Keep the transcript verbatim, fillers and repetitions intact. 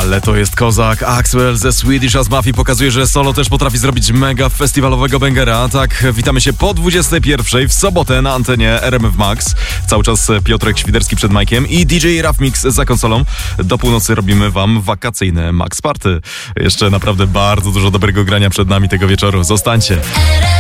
Ale to jest kozak. Axwell ze Swedish House Mafia pokazuje, że solo też potrafi zrobić mega festiwalowego bangera. Tak, witamy się po dwudziestej pierwszej w sobotę na antenie R M F Max. Cały czas Piotrek Świderski przed Majkiem i D J Raf Mix za konsolą. Do północy robimy wam wakacyjne Max Party. Jeszcze naprawdę bardzo dużo dobrego grania przed nami tego wieczoru. Zostańcie.